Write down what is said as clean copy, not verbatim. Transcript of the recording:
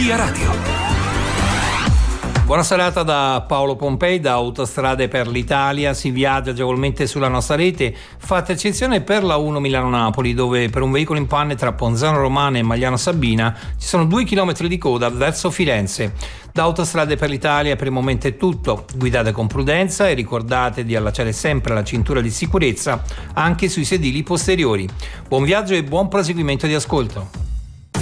Via Radio. Buona serata da Paolo Pompei, da Autostrade per l'Italia. Si viaggia agevolmente sulla nostra rete. Fatta eccezione per la 1 Milano-Napoli, dove per un veicolo in panne tra Ponzano Romana e Magliano Sabina ci sono 2 chilometri di coda verso Firenze. Da Autostrade per l'Italia per il momento è tutto. Guidate con prudenza e ricordate di allacciare sempre la cintura di sicurezza anche sui sedili posteriori. Buon viaggio e buon proseguimento di ascolto.